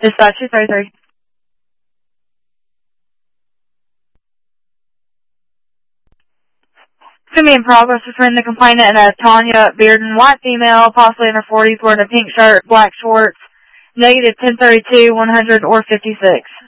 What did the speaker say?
Dispatch 233. It's going to be in progress between the complainant and a Tanya Bearden, white female, possibly in her 40s, wearing a pink shirt, black shorts, negative 1032, 100, or 56.